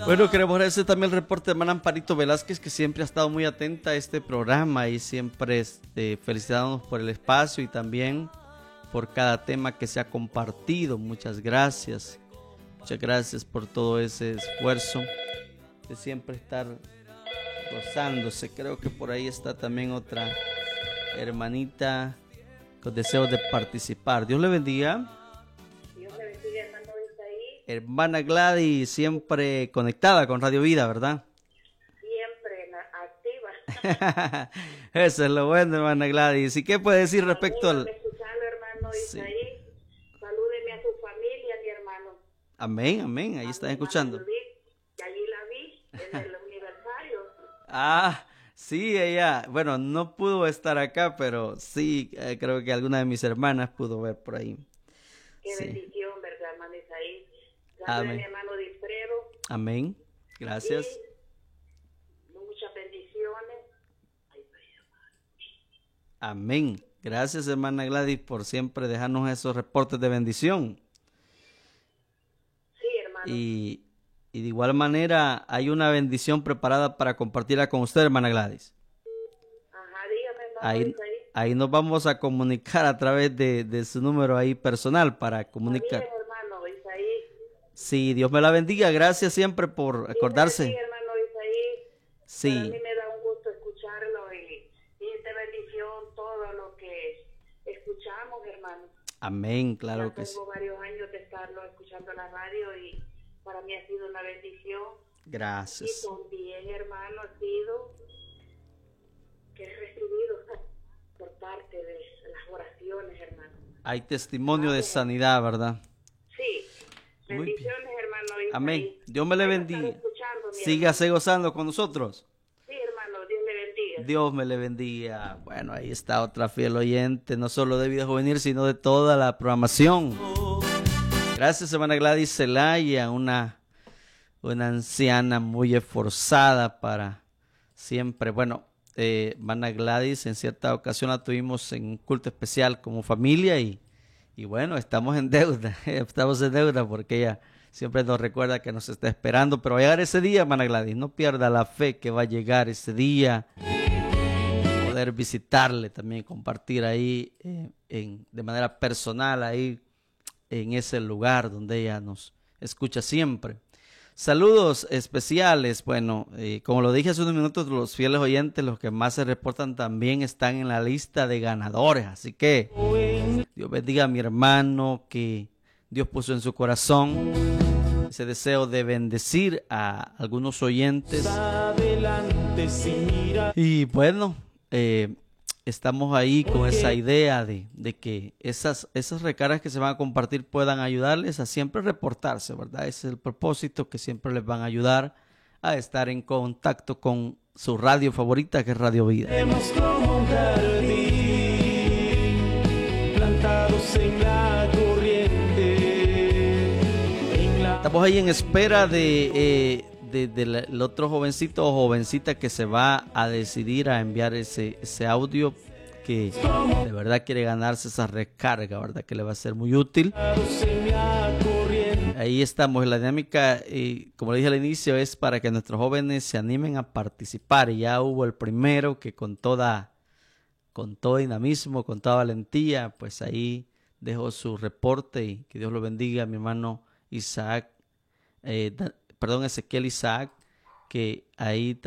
Bueno, queremos agradecer también el reporte de hermana Amparito Velázquez, que siempre ha estado muy atenta a este programa y siempre felicitándonos por el espacio y también por cada tema que se ha compartido. Muchas gracias por todo ese esfuerzo de siempre estar gozándose. Creo que por ahí está también otra hermanita con deseos de participar. Dios le bendiga. Dios le bendiga, hermano Isaí. Hermana Gladys, siempre conectada con Radio Vida, ¿verdad? Siempre activa. Eso es lo bueno, hermana Gladys. ¿Y qué puede decir respecto al...? Escucharlo, hermano Sí. Isaí. Salúdeme a su familia, mi hermano. Amén, amén. Ahí están escuchando. Que allí la vi en el aniversario. Ah, sí, ella, bueno, no pudo estar acá, pero sí, creo que alguna de mis hermanas pudo ver por ahí. Qué Sí. bendición, ¿verdad, hermano Isaí? Amén. Salude a mi hermano Disfredo. Amén. Gracias. Y muchas bendiciones. Amén. Gracias, hermana Gladys, por siempre dejarnos esos reportes de bendición. Sí, hermano. Y de igual manera hay una bendición preparada para compartirla con usted, hermana Gladys. Ajá, dígame, hermano Isaí. Ahí nos vamos a comunicar a través de su número ahí personal para comunicar. Bien, hermano Isaí. Sí, Dios me la bendiga. Gracias siempre por acordarse. Sí, hermano Isaí. Sí. Para mí me da un gusto escucharlo y de bendición todo lo que escuchamos, hermano. Amén, claro Ya que sí. tengo varios años de estarlo escuchando en la radio y para mí ha sido una bendición. Gracias. Y también, hermano, ha sido que he recibido por parte de las oraciones, hermano. Hay testimonio de sanidad, ¿verdad? Sí. Muy bien. Bendiciones, hermano Isaí. Amén. Dios me le Ahí lo estaré bendiga. escuchando, mi Sígase gozando con nosotros. Sí, hermano, Dios le bendiga. Dios me le bendiga. Bueno, ahí está otra fiel oyente, no solo de Vida Juvenil, sino de toda la programación. Gracias, hermana Gladys Zelaya, una anciana muy esforzada para siempre. Bueno, hermana Gladys, en cierta ocasión la tuvimos en un culto especial como familia y bueno, estamos en deuda, porque ella siempre nos recuerda que nos está esperando, pero va a llegar ese día, hermana Gladys, no pierda la fe que va a llegar ese día, poder visitarle también, compartir ahí de manera personal ahí en ese lugar donde ella nos escucha siempre. Saludos especiales, bueno, como lo dije hace unos minutos, los fieles oyentes, los que más se reportan también están en la lista de ganadores, así que Dios bendiga a mi hermano que Dios puso en su corazón ese deseo de bendecir a algunos oyentes. Y bueno, estamos ahí con esa idea de que esas recargas que se van a compartir puedan ayudarles a siempre reportarse, ¿verdad? Ese es el propósito, que siempre les van a ayudar a estar en contacto con su radio favorita, que es Radio Vida. Como un jardín, plantados en la corriente. Estamos ahí en espera del otro jovencito o jovencita que se va a decidir a enviar ese audio, que de verdad quiere ganarse esa recarga, ¿verdad? Que le va a ser muy útil. Ahí estamos. La dinámica, como le dije al inicio, es para que nuestros jóvenes se animen a participar. Y ya hubo el primero que con todo dinamismo, con toda valentía, pues ahí dejó su reporte, y que Dios lo bendiga, mi hermano Ezequiel Isaac, que ahí